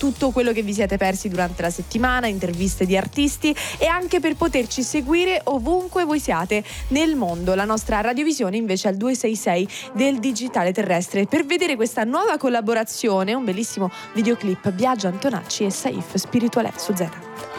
tutto quello che vi siete persi durante la settimana, interviste di artisti e anche per poterci seguire ovunque voi siate nel mondo. La nostra radiovisione invece è al 266 del digitale terrestre. Per vedere questa nuova collaborazione, un bellissimo videoclip, Biagio Antonacci e Saif Spiritualè su Z.